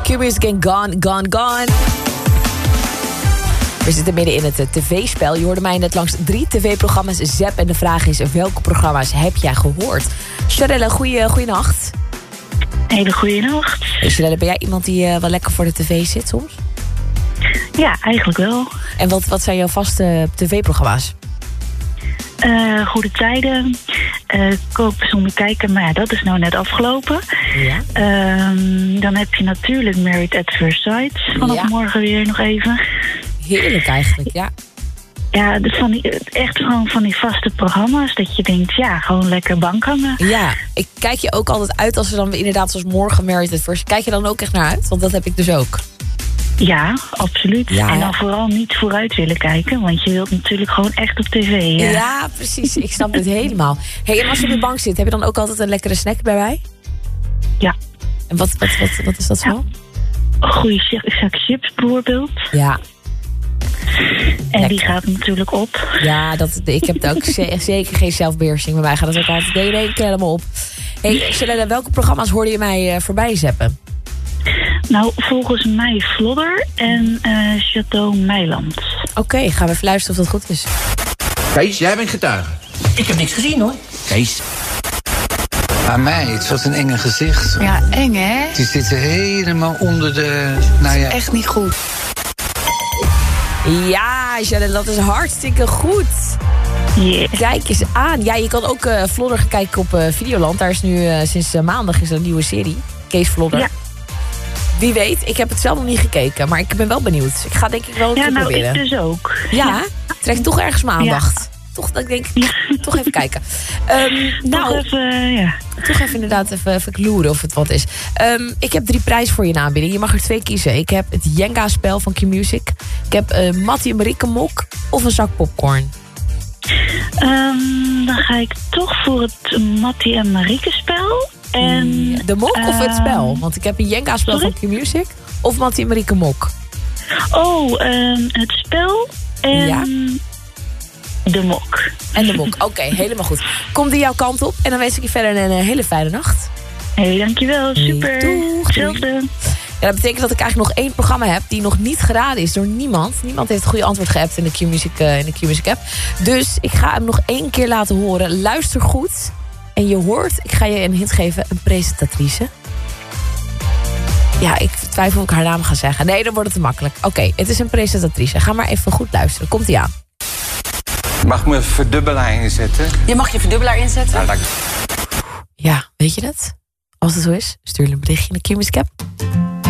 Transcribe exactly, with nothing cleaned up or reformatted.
Q-Music en Gone, Gone, Gone. We zitten midden in het tv-spel. Je hoorde mij net langs drie tv-programma's zap. En de vraag is, welke programma's heb jij gehoord? Sharelle, goeie, goeie nacht. Hele goeie nacht. Hey Sharelle, ben jij iemand die uh, wel lekker voor de tv zit soms? Ja, eigenlijk wel. En wat, wat zijn jouw vaste tv-programma's? Uh, goede tijden. Uh, koken zonder kijken, maar ja, dat is nou net afgelopen. Ja. Uh, dan heb je natuurlijk Married at First Sight. Vanaf ja. morgen weer nog even. Heerlijk eigenlijk, ja. Ja, dus van die, echt gewoon van die vaste programma's. Dat je denkt, ja, gewoon lekker bank hangen. Ja, ik kijk je ook altijd uit als er dan inderdaad zoals morgen Married at First. Kijk je dan ook echt naar uit? Want dat heb ik dus ook. Ja, absoluut. Ja, en dan vooral niet vooruit willen kijken. Want je wilt natuurlijk gewoon echt op tv. Ja, ja precies. Ik snap het helemaal. Hey, en als je op de bank zit, heb je dan ook altijd een lekkere snack bij mij? Ja. En wat, wat, wat, wat is dat zo? Een goede zak chips bijvoorbeeld. Ja. En lekker. Die gaat natuurlijk op. Ja, dat, ik heb ook ze, zeker geen zelfbeheersing. Bij mij gaat het ook altijd de ene keer helemaal op. Hey, Sharelle, welke programma's hoorde je mij uh, voorbij zeppen? Nou, volgens mij Vlodder en uh, Chateau Meiland. Oké, okay, gaan we even luisteren of dat goed is. Kees, jij bent getuige. Ik heb niks gezien, hoor. Kees. Maar meid, wat een enge gezicht. Ja, eng hè? Die zitten helemaal onder de... Nou ja. Echt niet goed. Ja, Sharelle, dat is hartstikke goed. Yeah. Kijk eens aan. Ja, je kan ook uh, Vlodder gaan kijken op uh, Videoland. Daar is nu uh, sinds uh, maandag is er een nieuwe serie. Kees Vlodder. Ja. Wie weet, ik heb het zelf nog niet gekeken, maar ik ben wel benieuwd. Ik ga denk ik wel een ja, keer nou, proberen. Ja, ik dus ook. Ja, trekt toch ergens mijn aandacht. Ja. Toch, dat ik denk, ja. toch even kijken. Um, nou, toch even, ja. Toch even inderdaad even, even kloeren of het wat is. Um, ik heb drie prijzen voor je in aanbieding. Je mag er twee kiezen. Ik heb het Jenga-spel van Q-Music. Ik heb uh, Mattie en Marieke mok of een zak popcorn. Um, dan ga ik toch voor het Mattie en Marieke spel. En, de mok uh, of het spel? Want ik heb een Jenga-spel sorry? van Q-Music of Mattie en Marieke mok. Oh, um, het spel en ja? de mok. En de mok, oké, okay, helemaal goed. Komt die jouw kant op en dan wens ik je verder een, een hele fijne nacht. Hé, hey, dankjewel, super. Doeg, hetzelfde. Ja, dat betekent dat ik eigenlijk nog één programma heb die nog niet geraden is door niemand. Niemand heeft het goede antwoord geappt in de Q-Music, uh, in de Q-Music app. Dus ik ga hem nog één keer laten horen. Luister goed. En je hoort, ik ga je een hint geven, een presentatrice. Ja, ik twijfel of ik haar naam ga zeggen. Nee, dan wordt het te makkelijk. Oké, okay, het is een presentatrice. Ga maar even goed luisteren. Komt-ie aan. Mag ik mijn verdubbelaar inzetten? Je mag je verdubbelaar inzetten? Nou, dat... Ja, weet je dat? Als het zo is, stuur een berichtje in de Q-Music app.